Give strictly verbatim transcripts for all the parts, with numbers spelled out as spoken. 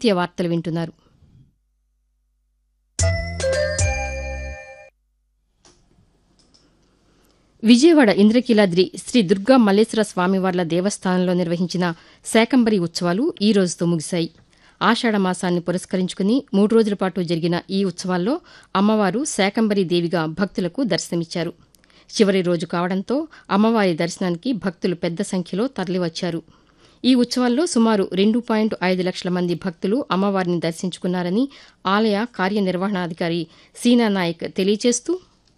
ప్రాంతీయ వార్తలు వింటున్నారు. విజయవాడ ఇంద్రకీలాద్రి శ్రీ దుర్గా మల్లేశ్వర స్వామివార్ల దేవస్థానంలో నిర్వహించిన శాకంబరి ఉత్సవాలు ఈ రోజుతో ముగిశాయి. ఆషాఢమాసాన్ని పురస్కరించుకుని మూడు రోజుల పాటు జరిగిన ఈ ఉత్సవాల్లో అమ్మవారు శాకంబరీ దేవిగా భక్తులకు దర్శనమిచ్చారు. చివరి రోజు కావడంతో అమ్మవారి దర్శనానికి భక్తులు పెద్ద సంఖ్యలో తరలివచ్చారు. ఈ ఉత్సవాల్లో సుమారు రెండు పాయింట్ ఐదు లక్షల మంది భక్తులు అమ్మవారిని దర్శించుకున్నారని ఆలయ కార్యనిర్వహణాధికారి సీనా నాయక్ తెలియజేస్తూ,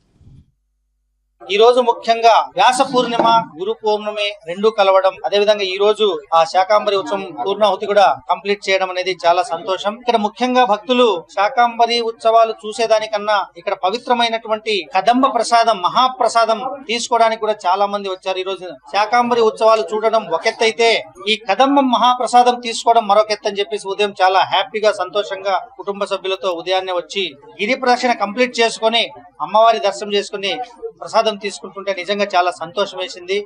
ఈ రోజు ముఖ్యంగా వ్యాస పూర్ణిమ, గురు పౌర్ణమి రెండు కలవడం, అదేవిధంగా ఈ రోజు ఆ శాకాంబరి ఉత్సవం పూర్ణాహుతి కూడా కంప్లీట్ చేయడం అనేది చాలా సంతోషం. ఇక్కడ ముఖ్యంగా భక్తులు శాకాంబరి ఉత్సవాలు చూసేదానికన్నా ఇక్కడ పవిత్రమైనటువంటి కదంబ ప్రసాదం, మహాప్రసాదం తీసుకోవడానికి కూడా చాలా మంది వచ్చారు. ఈ రోజు శాకాంబరి ఉత్సవాలు చూడడం ఒకెత్తైతే ఈ కదంబం మహాప్రసాదం తీసుకోవడం మరొకెత్త అని చెప్పేసి ఉదయం చాలా హ్యాపీగా సంతోషంగా కుటుంబ సభ్యులతో ఉదయాన్నే వచ్చి గిరి ప్రదక్షిణ కంప్లీట్ చేసుకుని అమ్మవారి దర్శనం చేసుకుని ప్రసాదం తీసుకుంటుంటే నిజంగా చాలా సంతోషం వేసింది.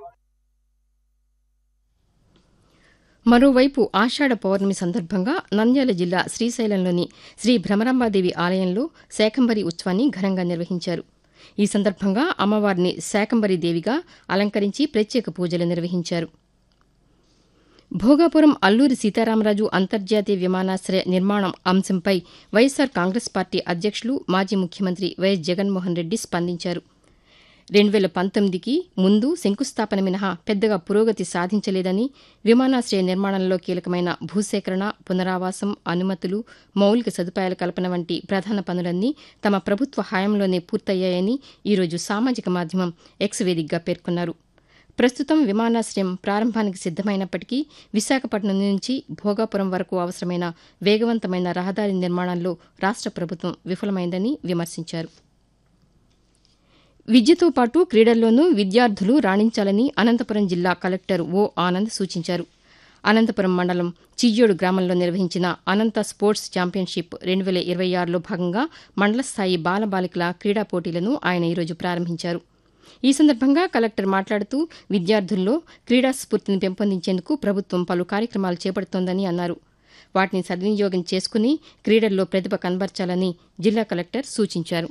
మరోవైపు ఆషాఢ పౌర్ణమి సందర్భంగా నంద్యాల జిల్లా శ్రీశైలంలోని శ్రీ భ్రమరాంబాదేవి ఆలయంలో శాకంబరి ఉత్సవాన్ని ఘనంగా నిర్వహించారు. ఈ సందర్భంగా అమ్మవారిని శాకంబరీ దేవిగా అలంకరించి ప్రత్యేక పూజలు నిర్వహించారు. భోగాపురం అల్లూరి సీతారామరాజు అంతర్జాతీయ విమానాశ్రయ నిర్మాణం అంశంపై వైఎస్సార్ కాంగ్రెస్ పార్టీ అధ్యక్షులు మాజీ ముఖ్యమంత్రి వైఎస్ జగన్మోహన్ రెడ్డి స్పందించారు. రెండు వేల పంతొమ్మిదికి ముందు శంకుస్థాపన మినహా పెద్దగా పురోగతి సాధించలేదని, విమానాశ్రయ నిర్మాణంలో కీలకమైన భూసేకరణ, పునరావాసం, అనుమతులు, మౌలిక సదుపాయాల కల్పన వంటి ప్రధాన పనులన్నీ తమ ప్రభుత్వ హయాంలోనే పూర్తయ్యాయని ఈరోజు సామాజిక మాధ్యమం ఎక్స్ వేదికగా పేర్కొన్నారు. ప్రస్తుతం విమానాశ్రయం ప్రారంభానికి సిద్దమైనప్పటికీ విశాఖపట్నం నుంచి భోగాపురం వరకు అవసరమైన వేగవంతమైన రహదారి నిర్మాణంలో రాష్ట ప్రభుత్వం విఫలమైందని విమర్శించారు. విద్యతో పాటు క్రీడల్లోనూ విద్యార్థులు రాణించాలని అనంతపురం జిల్లా కలెక్టర్ ఓ ఆనంద్ సూచించారు. అనంతపురం మండలం చియ్యోడు గ్రామంలో నిర్వహించిన అనంత స్పోర్ట్స్ ఛాంపియన్షిప్ రెండు వేల ఇరవై ఆరులో భాగంగా మండల స్థాయి బాలబాలికల క్రీడా పోటీలను ఆయన ఈరోజు ప్రారంభించారు. ఈ సందర్భంగా కలెక్టర్ మాట్లాడుతూ విద్యార్థుల్లో క్రీడా స్ఫూర్తిని పెంపొందించేందుకు ప్రభుత్వం పలు కార్యక్రమాలు చేపడుతోందని అన్నారు. వాటిని సద్వినియోగం చేసుకుని క్రీడల్లో ప్రతిభ కనబర్చాలని జిల్లా కలెక్టర్ సూచించారు.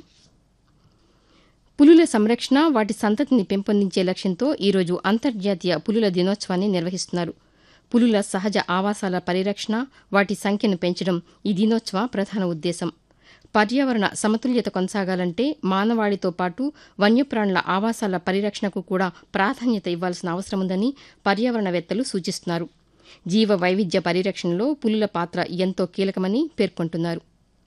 పులుల సంరక్షణ, వాటి సంతతిని పెంపొందించే లక్ష్యంతో ఈరోజు అంతర్జాతీయ పులుల దినోత్సవాన్ని నిర్వహిస్తున్నారు. పులుల సహజ ఆవాసాల పరిరక్షణ, వాటి సంఖ్యను పెంచడం ఈ దినోత్సవ ప్రధాన ఉద్దేశం. పర్యావరణ సమతుల్యత కొనసాగాలంటే మానవాళితో పాటు వన్యప్రాణుల ఆవాసాల పరిరక్షణకు కూడా ప్రాధాన్యత ఇవ్వాల్సిన అవసరముందని పర్యావరణవేత్తలు సూచిస్తున్నారు. జీవ వైవిధ్య పరిరక్షణలో పులుల పాత్ర ఎంతో కీలకమని పేర్కొంటున్నారు.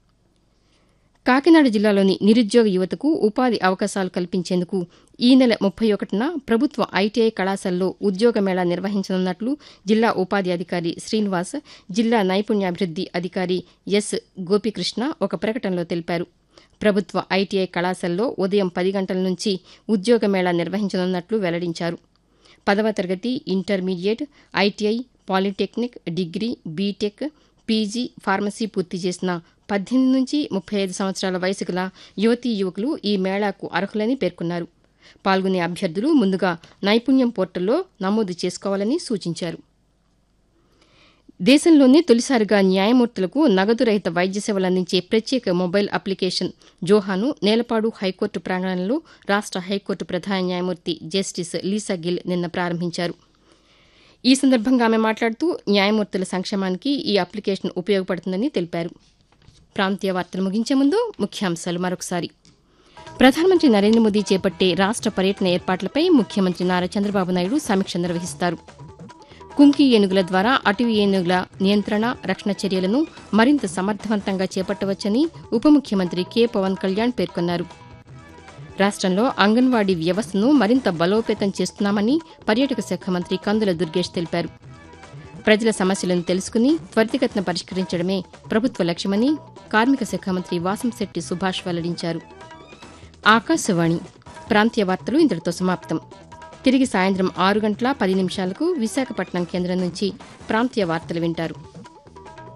కాకినాడ జిల్లాలోని నిరుద్యోగ యువతకు ఉపాధి అవకాశాలు కల్పించేందుకు ఈ నెల ముప్పై ఒకటిన ప్రభుత్వ ఐటీఐ కళాశాలలో ఉద్యోగ మేళా నిర్వహించనున్నట్లు జిల్లా ఉపాధి అధికారి శ్రీనివాస్, జిల్లా నైపుణ్యాభివృద్ది అధికారి ఎస్ గోపీకృష్ణ ఒక ప్రకటనలో తెలిపారు. ప్రభుత్వ ఐటీఐ కళాశాలలో ఉదయం పది గంటల నుంచి ఉద్యోగ మేళా నిర్వహించనున్నట్లు వెల్లడించారు. పదవ తరగతి, intermediate, ITI, polytechnic, degree, BTech, PG, pharmacy పూర్తి చేసిన పద్దెనిమిది నుంచి ముప్పై ఐదు సంవత్సరాల వయసు గల యువతీ యువకులు ఈ మేళాకు అర్హులని పేర్కొన్నారు. పాల్గొనే అభ్యర్థులు ముందుగా నైపుణ్యం పోర్టల్లో నమోదు చేసుకోవాలని సూచించారు. దేశంలోనే తొలిసారిగా న్యాయమూర్తులకు నగదు రహిత వైద్య సేవలు అందించే ప్రత్యేక మొబైల్ అప్లికేషన్ జోహాను నేలపాడు హైకోర్టు ప్రాంగణంలో రాష్ట హైకోర్టు ప్రధాన న్యాయమూర్తి జస్టిస్ లీసా గిల్ నిన్న ప్రారంభించారు. ఈ సందర్భంగా ఆమె మాట్లాడుతూ న్యాయమూర్తుల సంక్షేమానికి ఈ అప్లికేషన్ ఉపయోగపడుతుందని తెలిపారు. ప్రాంతీయ వార్తలు ముగించే ముందు ముఖ్యాంశాలు మరొకసారి. ప్రధానమంత్రి నరేంద్ర మోదీ చేపట్టే రాష్ట పర్యటన ఏర్పాట్లపై ముఖ్యమంత్రి నారా చంద్రబాబు నాయుడు సమీక్ష నిర్వహిస్తారు. కుంకి ఏనుగుల ద్వారా అటవీ ఏనుగుల నియంత్రణ, రక్షణ చర్యలను మరింత సమర్థవంతంగా చేపట్టవచ్చని ఉప ముఖ్యమంత్రి కె పవన్ కళ్యాణ్ పేర్కొన్నారు. రాష్టంలో అంగన్వాడీ వ్యవస్థను మరింత బలోపేతం చేస్తున్నామని పర్యాటక శాఖ మంత్రి కందుల దుర్గేష్ తెలిపారు. ప్రజల సమస్యలను తెలుసుకుని త్వరితగతిన పరిష్కరించడమే ప్రభుత్వ లక్ష్యమని కార్మిక శాఖ మంత్రి వాసంశెట్టి సుభాష్ వెల్లడించారు. ఆకాశవాణి ప్రాంతీయ వార్తలు ఇంతటితో సమాప్తం. తిరిగి సాయంత్రం ఆరు గంటల పది నిమిషాలకు విశాఖపట్నం కేంద్రం నుంచి ప్రాంతీయ వార్తలు వింటారు.